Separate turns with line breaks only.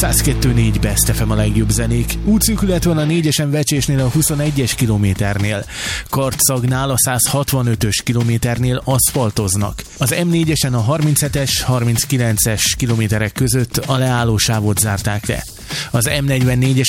102.4 Best FM a legjobb zenék. Útszűkület van a 4-esen Vecsésnél a 21-es kilométernél. Karcszagnál a 165-ös kilométernél aszfaltoznak. Az M4-esen a 37-es, 39-es kilométerek között a leállósávot zárták le. Az M44-esen